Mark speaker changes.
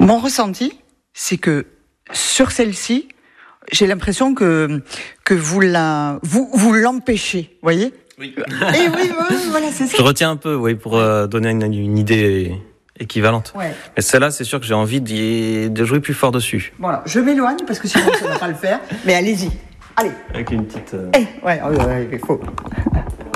Speaker 1: Mon ressenti, c'est que sur celle-ci, j'ai l'impression que vous l'empêchez, voyez.
Speaker 2: Oui.
Speaker 1: Et oui, voilà, c'est ça.
Speaker 2: Je retiens un peu, oui, pour donner une idée équivalente.
Speaker 1: Ouais.
Speaker 2: Mais celle-là, c'est sûr que j'ai envie de jouer plus fort dessus.
Speaker 1: Voilà, je m'éloigne parce que sinon ça ne va pas le faire. Mais allez-y. Allez.
Speaker 2: Avec une petite...
Speaker 1: Ouais, il faut.